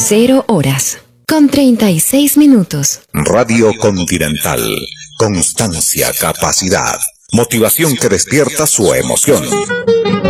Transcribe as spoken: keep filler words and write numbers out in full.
Cero horas, con treinta y seis minutos. Radio Continental. Constancia, capacidad, motivación que despierta su emoción.